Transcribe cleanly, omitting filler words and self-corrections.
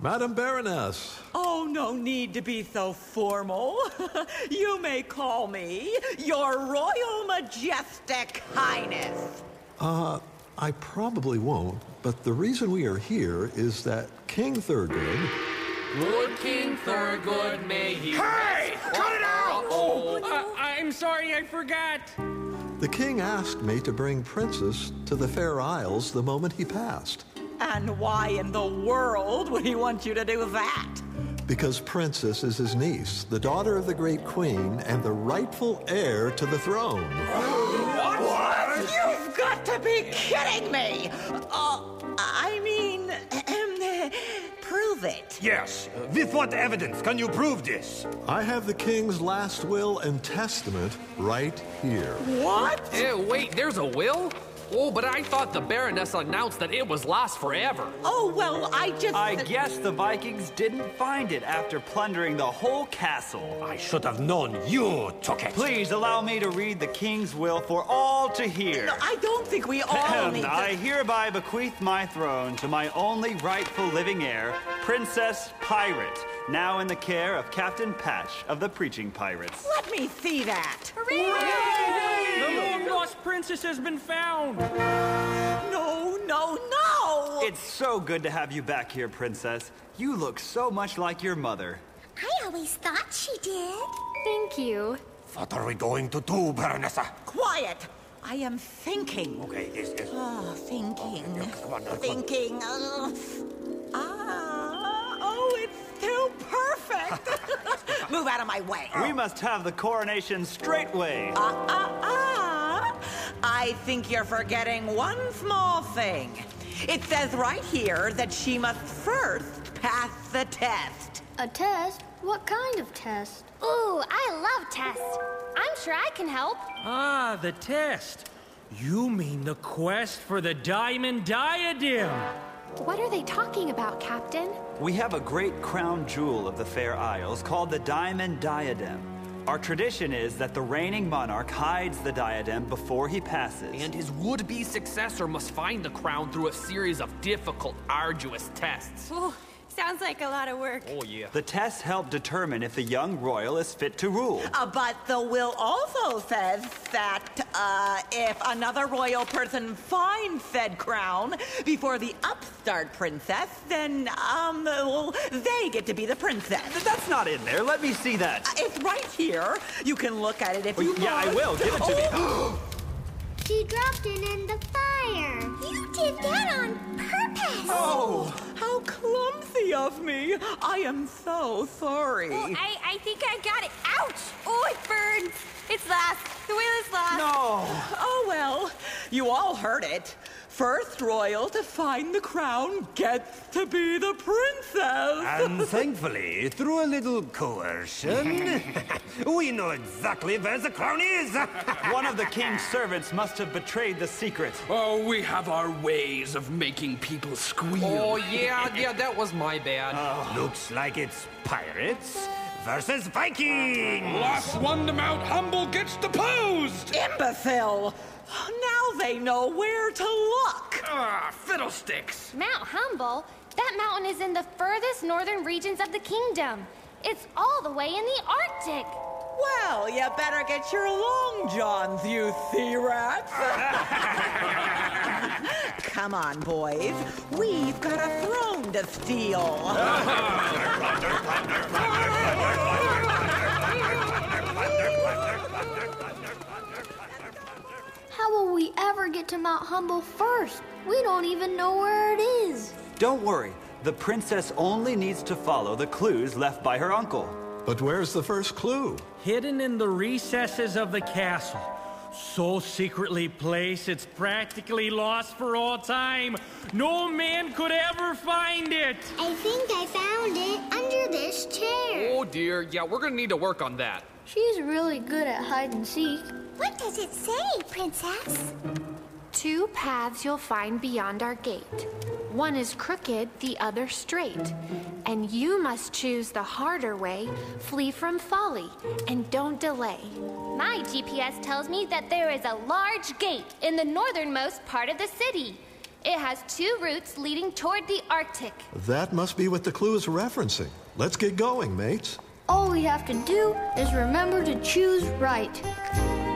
Madam Baroness. Oh, no need to be so formal. You may call me Your Royal Majestic Highness. I probably won't, but the reason we are here is that King Thurgood... Good King Thurgood, may he... Hey! Cut it out! I'm sorry, I forgot. The king asked me to bring Princess to the Fair Isles the moment he passed. And why in the world would he want you to do that? Because Princess is his niece, the daughter of the great queen, and the rightful heir to the throne. What? You've got to be kidding me! Prove it. Yes. With what evidence can you prove this? I have the king's last will and testament right here. What? Wait, there's a will? Oh, but I thought the Baroness announced that it was lost forever. Oh, well, I guess the Vikings didn't find it after plundering the whole castle. I should have known you took it. Please allow me to read the king's will for all to hear. No, I don't think we all need to... I hereby bequeath my throne to my only rightful living heir, Princess Pirate, now in the care of Captain Patch of the Preaching Pirates. Let me see that. Hooray! The long-lost princess has been found. No, no, no! It's so good to have you back here, Princess. You look so much like your mother. I always thought she did. Thank you. What are we going to do, Baronessa? Quiet! I am thinking. Okay, yes. Thinking. Okay, come on. Thinking. It's too perfect. Move out of my way. We must have the coronation straightway. I think you're forgetting one small thing. It says right here that she must first pass the test. A test? What kind of test? Ooh, I love tests. I'm sure I can help. Ah, the test. You mean the quest for the Diamond Diadem. What are they talking about, Captain? We have a great crown jewel of the Fair Isles called the Diamond Diadem. Our tradition is that the reigning monarch hides the diadem before he passes. And his would-be successor must find the crown through a series of difficult, arduous tests. Oh, sounds like a lot of work. Oh, yeah. The tests help determine if the young royal is fit to rule. But the will also says that if another royal person finds said crown before the upstart princess, then, they get to be the princess. That's not in there. Let me see that. It's right here. You can look at it if you want. Yeah, I will. Give it to me. She dropped it in the fire. You did that on purpose. Oh, how clumsy of me. I am so sorry. Oh, I think I got it. Ouch! Oh, it burns. It's lost. The will is lost. No. Oh, well, you all heard it. First royal to find the crown gets to be the princess. And thankfully, through a little coercion, we know exactly where the crown is. One of the king's servants must have betrayed the secret. Oh, we have our ways of making people squeal. Oh, yeah, that was my bad. Looks like it's pirates versus Vikings. Last one to Mount Humble gets deposed. Imbecile! Now they know where to look. Fiddlesticks. Mount Humble? That mountain is in the furthest northern regions of the kingdom. It's all the way in the Arctic. Well, you better get your long johns, you sea rats. Come on, boys. We've got a throne to steal. How will we ever get to Mount Humble first? We don't even know where it is. Don't worry. The princess only needs to follow the clues left by her uncle. But where's the first clue? Hidden in the recesses of the castle. So secretly placed, it's practically lost for all time. No man could ever find it. I think I found it under this chair. Oh, dear. Yeah, we're gonna need to work on that. She's really good at hide and seek. What does it say, Princess? 2 paths you'll find beyond our gate. One is crooked, the other straight. And you must choose the harder way, flee from folly, and don't delay. My GPS tells me that there is a large gate in the northernmost part of the city. It has 2 routes leading toward the Arctic. That must be what the clue is referencing. Let's get going, mates. All we have to do is remember to choose right.